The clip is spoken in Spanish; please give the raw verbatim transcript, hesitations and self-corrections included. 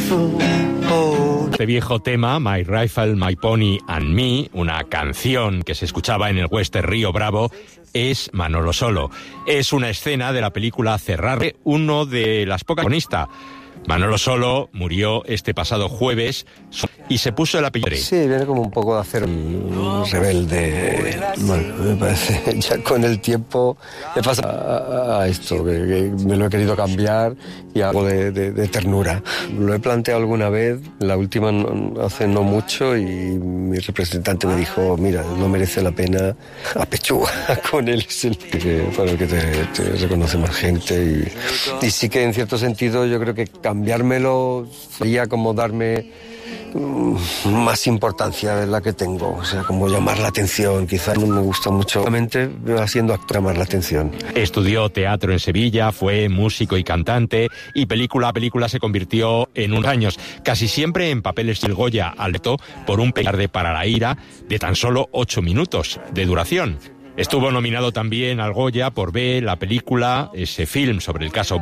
Este viejo tema, My Rifle, My Pony and Me, una canción que se escuchaba en el western Río Bravo, es Manolo Solo. Es una escena de la película Cerrarre, uno de las pocas protagonistas. Manolo Solo murió este pasado jueves y se puso el apellido. Sí, viene como un poco de hacer un rebelde. Bueno, me parece, ya con el tiempo he pasado a, a esto, que, que me lo he querido cambiar y algo de, de, de ternura. Lo he planteado alguna vez, la última no, hace no mucho, y mi representante me dijo, mira, no merece la pena apechuga con él, es el que, para el que te, te reconoce más gente. Y, y sí que en cierto sentido yo creo que cambiármelo sería como darme más importancia de la que tengo, o sea, como llamar la atención. Quizás no me gusta mucho realmente haciendo actor llamar la atención. Estudió teatro en Sevilla, fue músico y cantante, y película a película se convirtió en unos años, casi siempre en papeles del Goya, alto por un pegar de Para la ira de tan solo ocho minutos de duración. Estuvo nominado también al Goya por B, la película, ese film sobre el caso